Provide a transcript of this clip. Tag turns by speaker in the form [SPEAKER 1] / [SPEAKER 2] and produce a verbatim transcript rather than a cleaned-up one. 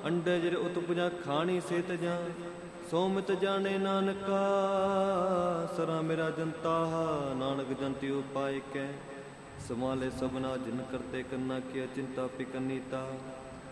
[SPEAKER 1] ਅੰਡੇ ਜਿਹੜੇ ਉਤਪਜਾ ਖਾਣੀ ਸੇਤ ਜਾਂ ਸੋਮਿਤ ਜਾਣੇ ਨਾਨਕਾ। ਸਰਾ ਮੇਰਾ ਜਨਤਾ ਨਾਨਕ ਜੰਤੀ ਉਪਾਇ ਕੈ। ਸਮਾਲੇ ਸਭਨਾ ਜਿਨ ਕਰਤੇ ਕਰਨਾ ਕੀ ਚਿੰਤਾ ਪਿਕਨੀਤਾ।